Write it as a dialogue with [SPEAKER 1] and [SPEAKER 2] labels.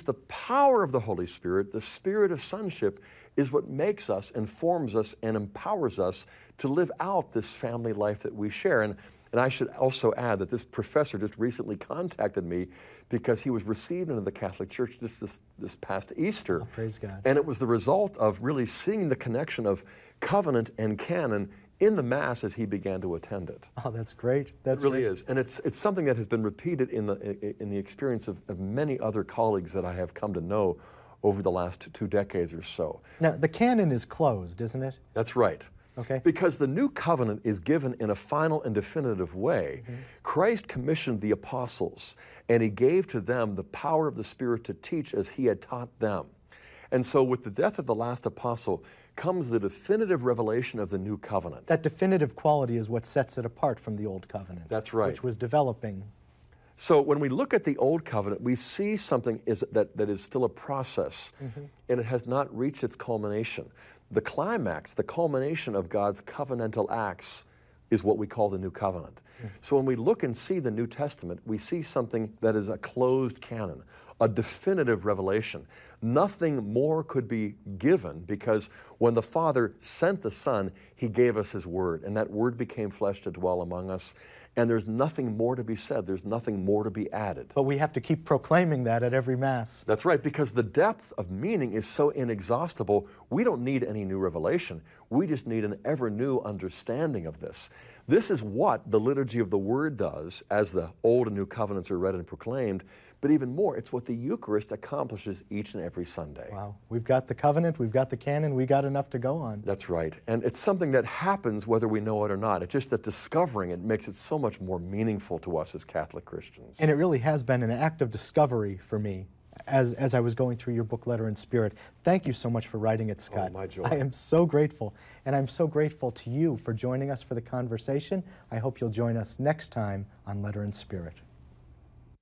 [SPEAKER 1] the power of the Holy Spirit, the spirit of sonship, is what makes us, informs us, and empowers us to live out this family life that we share. And I should also add that this professor just recently contacted me because he was received into the Catholic Church this past Easter.
[SPEAKER 2] Oh, praise God.
[SPEAKER 1] And it was the result of really seeing the connection of covenant and canon in the Mass as he began to attend it.
[SPEAKER 2] Oh, that's great. That's
[SPEAKER 1] it really
[SPEAKER 2] great.
[SPEAKER 1] is. And it's something that has been repeated in the experience of many other colleagues that I have come to know over the last 2 decades or so.
[SPEAKER 2] Now, the canon is closed, isn't it?
[SPEAKER 1] That's right.
[SPEAKER 2] Okay.
[SPEAKER 1] Because the new covenant is given in a final and definitive way. Christ commissioned the apostles, and he gave to them the power of the Spirit to teach as he had taught them. And so with the death of the last apostle comes the definitive revelation of the new covenant.
[SPEAKER 2] That definitive quality is what sets it apart from the old covenant.
[SPEAKER 1] That's right.
[SPEAKER 2] Which was developing.
[SPEAKER 1] So when we look at the old covenant, we see something that is still a process, and it has not reached its culmination. The climax, the culmination of God's covenantal acts is what we call the new covenant. So when we look and see the New Testament, we see something that is a closed canon, a definitive revelation. Nothing more could be given because when the Father sent the Son, he gave us his word, and that word became flesh to dwell among us. And there's nothing more to be said. There's nothing more to be added.
[SPEAKER 2] But we have to keep proclaiming that at every Mass.
[SPEAKER 1] That's right, because the depth of meaning is so inexhaustible, we don't need any new revelation. We just need an ever new understanding of this. This is what the liturgy of the Word does as the Old and New Covenants are read and proclaimed, but even more, it's what the Eucharist accomplishes each and every Sunday.
[SPEAKER 2] Wow. We've got the covenant, we've got the canon, we got enough to go on.
[SPEAKER 1] That's right. And it's something that happens whether we know it or not. It's just that discovering it makes it so much more meaningful to us as Catholic Christians.
[SPEAKER 2] And it really has been an act of discovery for me as I was going through your book, Letter and Spirit. Thank you so much for writing it, Scott.
[SPEAKER 1] Oh, my joy.
[SPEAKER 2] I am so grateful. And I'm so grateful to you for joining us for the conversation. I hope you'll join us next time on Letter and Spirit.